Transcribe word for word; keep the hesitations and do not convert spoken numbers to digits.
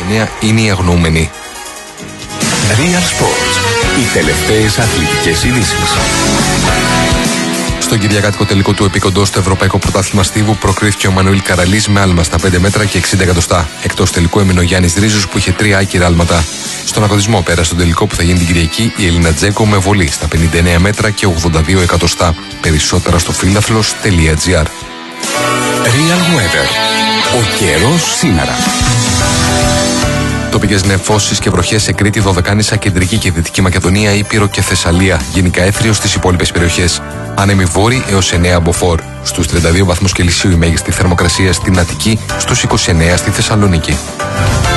εννέα είναι οι αγνοούμενοι. Real Sports. Οι τελευταίες αθλητικές ειδήσεις. Στον κυριακάτικο τελικό του επίκοντο στο Ευρωπαϊκό Πρωτάθλημα Στίβου προκρίθηκε ο Μανουήλ Καραλής με άλμα στα πέντε μέτρα και εξήντα εκατοστά. Εκτός τελικού έμεινε ο Γιάννης Ρίζος που είχε τρία άκυρα άλματα. Στον αγωνισμό πέρασε στον τελικό που θα γίνει την Κυριακή η Ελίνα Τζέκο με βολή στα πενήντα εννέα μέτρα και ογδόντα δύο εκατοστά. Περισσότερα στο φίλαθλος τελεία τζι άρ. Real Weather. Ο καιρός σήμερα. Τοπικές νεφώσεις και βροχές σε Κρήτη, Δωδεκάνησα, Κεντρική και Δυτική Μακεδονία, Ήπειρο και Θεσσαλία. Γενικά έθριο στις υπόλοιπες περιοχές. Άνεμοι βόρειοι έως εννέα από φορ. Στους τριάντα δύο βαθμούς Κελσίου η μέγιστη θερμοκρασία στην Αττική, στους είκοσι εννέα στη Θεσσαλονίκη.